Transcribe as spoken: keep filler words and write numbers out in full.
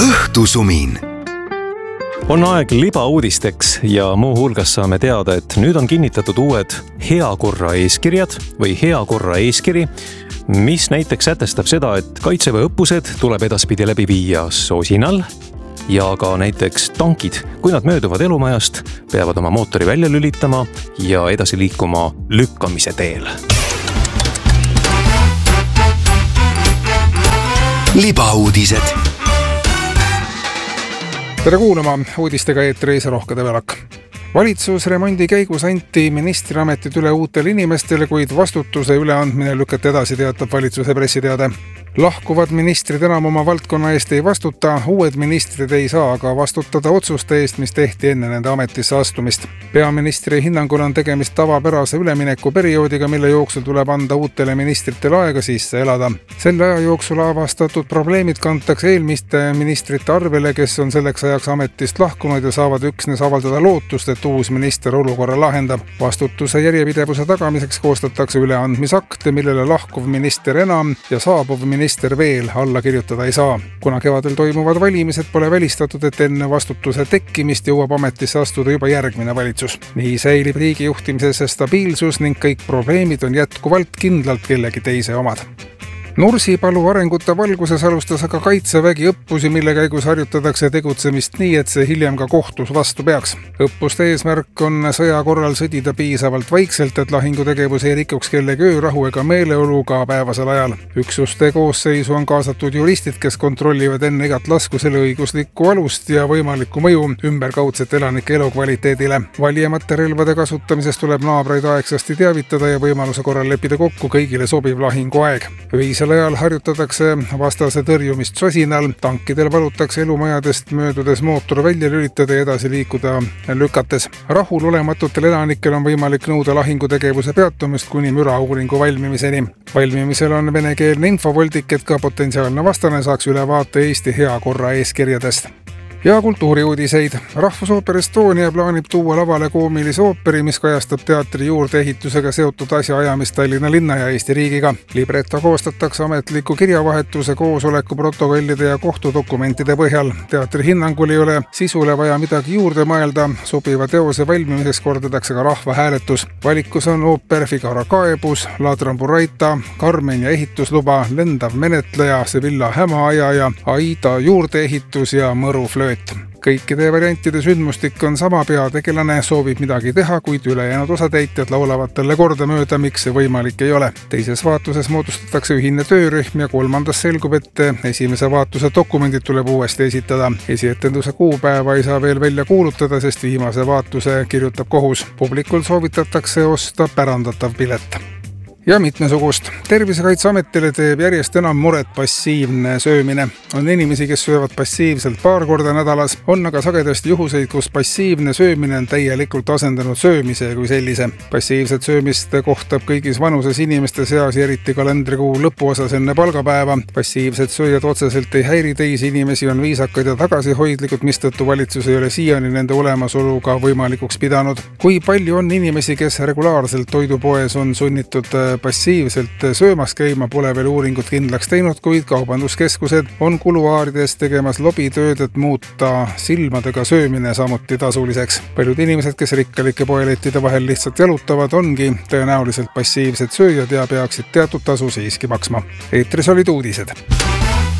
õhtusumin. On aeg libauudisteks ja muu hulgas saame teada, et nüüd on kinnitatud uued heakorra eeskirjad või heakorra eeskiri, mis näiteks sätestab seda, et kaitseväe õppused tuleb edaspidi läbi viia sosinal ja ka näiteks tankid, kui nad mööduvad elumajast, peavad oma mootori välja lülitama ja edasi liikuma lükkamise teel. Libauudised. Tere kuulama, uudistega eetris Rohkede Velak. Valitsusremondi käigus anti ministriametid üle uutele inimestele, kuid vastutuse üleandmine lükati edasi, teatab valitsuse pressiteade. Lahkuvad ministrid enam oma valdkonna eest ei vastuta, uued ministrid ei saa aga vastutada otsuste eest, mis tehti enne nende ametisse astumist. Peaministri hinnangul on tegemist tavapärase ülemineku perioodiga, mille jooksul tuleb anda uutele ministritele aega sisse elada. Selle aja jooksul avastatud probleemid kantakse eelmiste ministrite arvele, kes on selleks ajaks ametist lahkunud ja saavad üksnes avaldada lootust, et uus minister olukorra lahendab. Vastutuse järjepidevuse tagamiseks koostatakse üleandmisakte, millele lahkuv minister enam ja saabuv minister minister veel alla kirjutada ei saa. Kuna kevadel toimuvad valimised, pole välistatud, et enne vastutuse tekkimist jõuab ametisse astuda juba järgmine valitsus. Nii säilib riigi juhtimises stabiilsus ning kõik probleemid on jätkuvalt kindlalt kellegi teise omad. Nursipalu arengute valguses alustas aga kaitsevägi õppusi, mille käigus harjutatakse tegutsemist nii, et see hiljem ka kohtus vastu peaks. Õppuste eesmärk on sõja korral sõdida piisavalt vaikselt, et lahingutegevus ei rikuks kellegi öörahu ega meeleolu ka päevasel ajal. Üksuste koosseisu on kaasatud juristid, kes kontrollivad enne igat lasku selle õiguslikku alust ja võimalikku mõju ümberkaudset elanike elukvaliteedile. Valjemate relvade kasutamisest tuleb naabreid aegsasti teavitada ja võimaluse korral leppida kokku kõigile sobiv lahinguaeg. Öisel ajal harjutatakse vastase tõrjumist sosinal, tankidel valutakse elumajadest möödudes mootor välja lülitada ja edasi liikuda lükates. Rahul olematutel elanikel on võimalik nõuda lahingutegevuse peatumist kuni mürauuringu valmimiseni. Valmimisel on venekeelne infovoldik, et ka potentsiaalne vastane saaks ülevaate Eesti heakorra eeskirjadest. Ja kultuuriuudiseid. Rahvusooper Estonia plaanib tuua lavale koomilise ooperi, mis kajastab teatri juurdeehitusega seotud asjaajamist Tallinna linna ja Eesti riigiga. Libretto koostatakse ametliku kirjavahetuse, koosoleku protokollide ja kohtudokumentide põhjal. Teatri hinnangul ei ole sisule vaja midagi juurde mõelda. Sobiva teose valmimiseks kordatakse ka rahvahääletus. Valikus on ooper Figaro kaebus, Ladron Buraita, Carmen ja ehitusluba, Lendav menetleja, Sevilla hämaajaja, Aida juurdeehitus ja Mõru flööt. Kõikide variantide sündmustik on sama, peategelane soovib midagi teha, kuid ülejäänud osatäitjad laulavad talle kordamööda, miks see võimalik ei ole. Teises vaatuses moodustatakse ühine töörühm ja kolmandas selgub, et esimese vaatuse dokumendid tuleb uuesti esitada. Esietenduse kuupäeva ei saa veel välja kuulutada, sest viimase vaatuse kirjutab kohus. Publikul soovitatakse osta pärandatav pilet. Ja mitmesugust. Tervisekaitseametile teeb järjest enam muret passiivne söömine. On inimesi, kes söövad passiivselt paar korda nädalas, on aga sagedasti juhuseid, kus passiivne söömine on täielikult asendanud söömise kui sellise. Passiivset söömist kohtab kõigis vanuses inimeste seas, eriti kalendrikuu lõpuosas enne palgapäeva. Passiivsed sööjad otseselt ei häiri teisi inimesi, on viisakad ja tagasihoidlikud, mistõttu valitsus ei ole siiani nende olemasoluga võimalikuks pidanud. Kui palju on inimesi, kes regulaarselt toidupoes on sunnitud passiivselt söömas käima, pole veel uuringut kindlaks teinud, kuid kaubanduskeskused on kuluaarides tegemas lobitööd, et muuta silmadega söömine samuti tasuliseks. Paljud inimesed, kes rikkalike poelettide vahel lihtsalt jalutavad, ongi tõenäoliselt passiivsed sööjad ja peaksid teatud tasu siiski maksma. Eetris olid uudised.